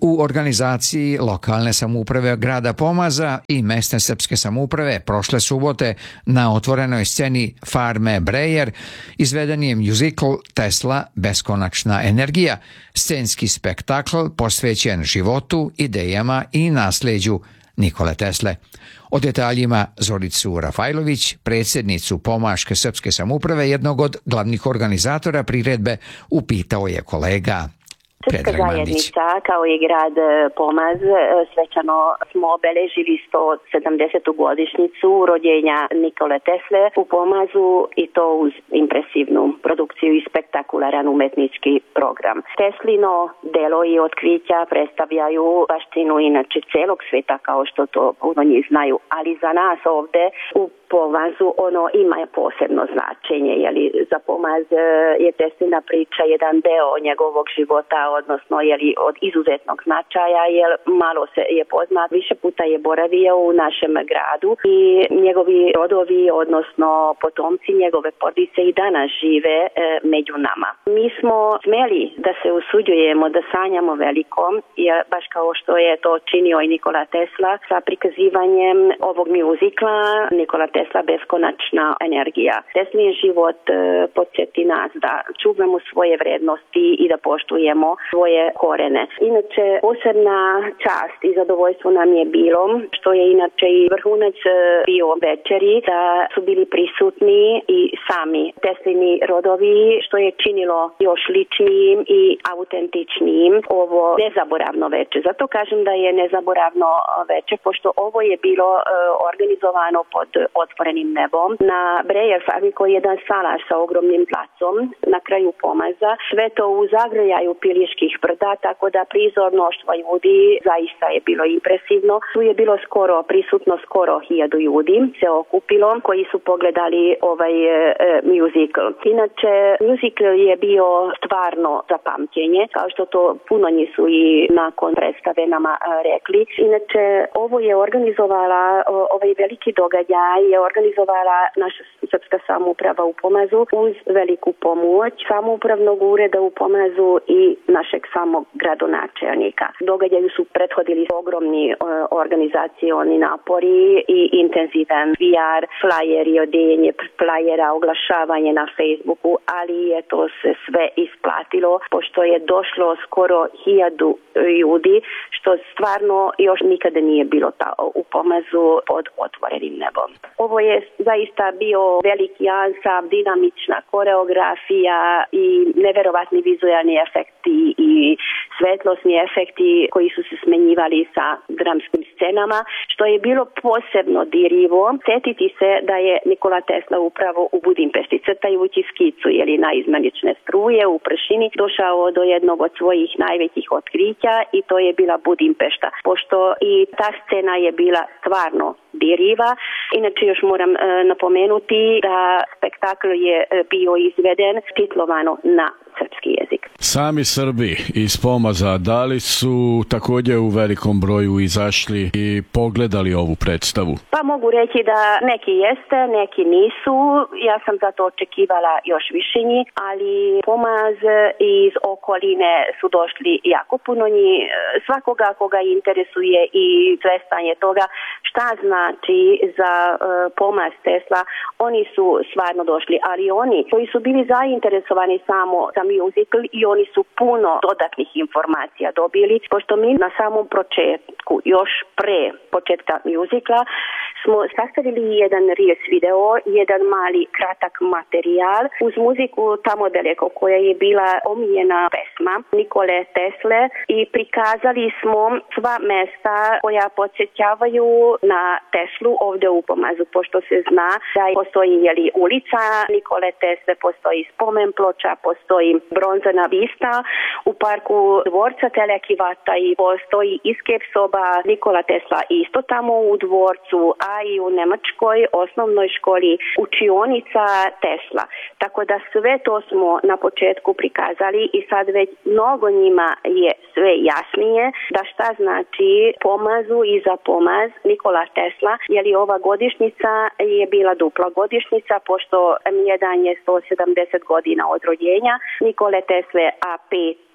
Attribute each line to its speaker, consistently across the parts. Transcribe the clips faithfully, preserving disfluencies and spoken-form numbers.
Speaker 1: u organizaciji lokalne samouprave grada Pomaza i mesne srpske samouprave prošle subote na otvorenoj sceni farme Brejer izveden je muzikl Tesla beskonačna energija, scenski spektakl posvećen životu, idejama i nasleđu Nikole Tesle. O detaljima Zoricu Rafajlović, predsjednicu Pomaške srpske samouprave, jednog od glavnih organizatora priredbe, upitao je kolega
Speaker 2: Srpska zajednica kao i grad Pomaz svečano smo obeležili sto sedamdesetu godišnjicu rođenja Nikole Tesle u Pomazu i to uz impresivnu produkciju i spektakularan umetnički program. Teslino delo i otkrića predstavljaju baštinu inače celog sveta kao što to puno njih znaju, ali za nas ovde u Pomazu ono ima posebno značenje, jeli za Pomaz je Teslina priča jedan deo njegovog života, odnosno jeli od izuzetnog značaja, jer malo se je poznat, više puta je boravio u našem gradu i njegovi rodovi, odnosno potomci njegove porodice i danas žive e, među nama. Mi smo smeli da se usuđujemo, da sanjamo veliko, jer baš kao što je to činio i Nikola Tesla sa prikazivanjem ovog muzikla Nikola Tesla beskonačna energija. Teslin život e, podsjeti nas da čuvamo svoje vrednosti i da poštujemo svoje korene. Inače, posebna čast i zadovoljstvo nam je bilo, što je inače i vrhunac bio večeri, da su bili prisutni i sami Teslini rodovi, što je činilo još ličnijim i autentičnijim ovo nezaboravno veče. Zato kažem da je nezaboravno veče, pošto ovo je bilo uh, organizovano pod otvorenim nebom na Brejer farmi, koji je jedan salaš sa ogromnim placom na kraju Pomaza. Sve to u zagrljaju Piliških brda, tako da prizor mnoštva ljudi zaista je bilo impresivno. Tu je bilo skoro, prisutno skoro hiljadu ljudi se okupilo koji su pogledali ovaj e, muzikl. Inače, muzikl je bio stvarno za pamćenje, kao što to puno njih su i nakon predstave nama a, rekli. Inače, ovo je organizovala, o, ovaj veliki događaj je organizovala naša srpska samouprava u Pomazu uz veliku pomoć samoupravnog ureda u Pomazu i našeg samog gradonačelnika. Događaju su prethodili ogromni uh, organizacioni napori i intenzivan P R, flajeri, odeljenje flajera, oglašavanje na Facebooku, ali je to se sve isplatilo, pošto je došlo skoro hiljadu ljudi, što stvarno još nikada nije bilo ta, u Pomazu pod otvorenim nebom. Ovo je zaista bio veliki ansambl, dinamična koreografija i neverovatni vizualni efekti i svetlosni efekti koji su se smenjivali sa dramskim scenama, što je bilo posebno dirljivo. Sjetiti se da je Nikola Tesla upravo u Budimpešti, crtajući skicu jeli, na izmenične struje u prašini, došao do jednog od svojih najvećih otkrića i to je bila Budimpešta, pošto i ta scena je bila stvarno dirljiva. Inače još moram e, napomenuti da spektakl je e, bio izveden titlovano na srpski jezik.
Speaker 3: Sami Srbi iz Pomaza, da li su također u velikom broju izašli i pogledali ovu predstavu?
Speaker 2: Pa mogu reći da neki jeste, neki nisu. Ja sam zato očekivala još više njih, ali Pomaz iz okoline su došli jako puno njih. Svakoga koga interesuje i svestan je toga šta znači za uh, Pomaz Tesla, oni su stvarno došli, ali oni koji su bili zainteresovani samo za muzikl i oni su puno dodatnih informacija dobili, pošto mi na samom početku, još pre početka muzikla, smo sastavili jedan reels video, jedan mali kratak materijal uz muziku Tamo daleko, koja je bila omiljena pesma Nikole Tesle, i prikazali smo sva mesta koja podsjećavaju na Teslu ovde u Pomazu, pošto se zna da postoji jeli, ulica Nikole Tesle, postoji spomen ploča, postoji bronzana vista u parku dvorca Telekivata i postoji iskep soba Nikola Tesla isto tamo u dvorcu, a i u nemačkoj osnovnoj školi učionica Tesla. Tako da sve to smo na početku prikazali i sad već mnogo njima je sve jasnije da šta znači Pomazu i za Pomaz Nikola Tesla, jer i ova godišnjica je bila dupla godišnjica, pošto M jedan je sto sedamdeset godina od rođenja Nikole Tesle, a pet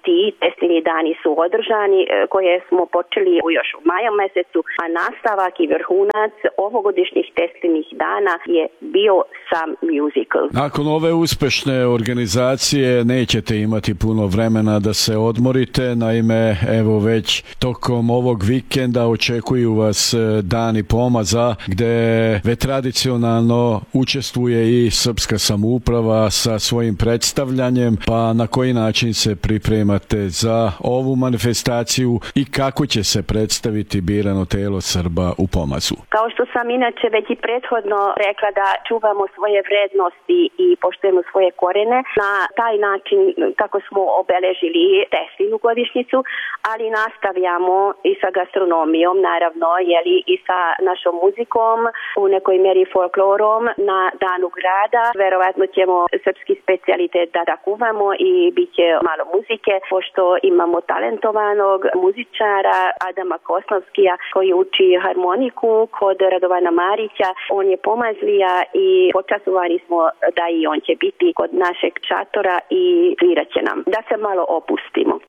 Speaker 2: ti Teslini dani su održani, koje smo počeli još u maju mesecu, a nastavak i vrhunac ovogodišnjih Teslinih dana je bio sam musical.
Speaker 3: Nakon ove uspešne organizacije nećete imati puno vremena da se odmorite, naime evo već tokom ovog vikenda očekuju vas Dani Pomaza gde već tradicionalno učestvuje i Srpska samouprava sa svojim predstavljanjem, pa na koji način se pripremate za ovu manifestaciju i kako će se predstaviti birano telo Srba u Pomazu?
Speaker 2: Kao što sam inače već i prethodno rekla da čuvamo svoje vrednosti i poštujemo svoje korene na taj način kako smo obeležili Teslinu godišnjicu, ali nastavljamo i sa gastronomijom, naravno, jeli, i sa našom muzikom, u nekoj meri folklorom na Danu grada. Verovatno ćemo srpski specijalitet da kuvamo i bit će malo muzike, pošto imamo talentovanog muzičara Adama Kosnovskija koji uči harmoniku kod Radovana Marića. On je pomazlija i počastovani smo da i on će biti kod našeg čatora i svirat će nam. Da se malo opustimo.